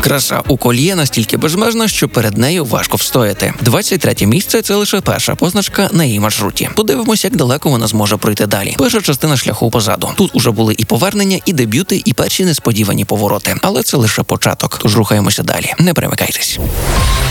Краса у Кольє настільки безмежна, що перед нею важко встояти. 23 місце – це лише перша позначка на її маршруті. Подивимося, як далеко вона зможе пройти далі. Перша частина шляху позаду. Тут уже були і повернення, і дебюти, і перші несподівані повороти. Але це лише початок. Тож рухаємося далі. Не перемикайтесь.